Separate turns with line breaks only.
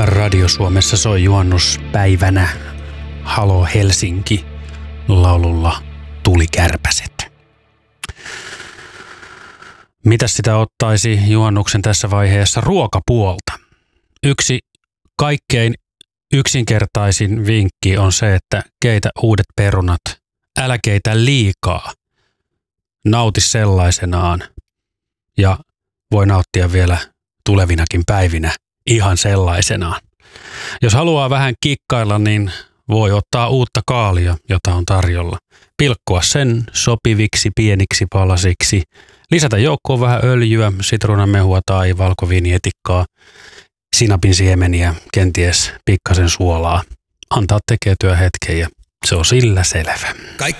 Radio Suomessa soi juhannuspäivänä Halo Helsinki laululla Tulikärpäset. Mitäs sitä ottaisi juhannuksen tässä vaiheessa ruokapuolta? Yksi kaikkein yksinkertaisin vinkki on se, että keitä uudet perunat. Älä keitä liikaa. Nauti sellaisenaan ja voi nauttia vielä tulevinakin päivinä ihan sellaisenaan. Jos haluaa vähän kikkailla, niin voi ottaa uutta kaalia, jota on tarjolla. Pilkkoa sen sopiviksi pieniksi palasiksi. Lisätä joukkoon vähän öljyä, sitruunamehua tai valkoviinietikkaa, sinapin siemeniä, kenties pikkasen suolaa. Antaa tekeytyä hetken ja se on sillä selvä.
Kaikki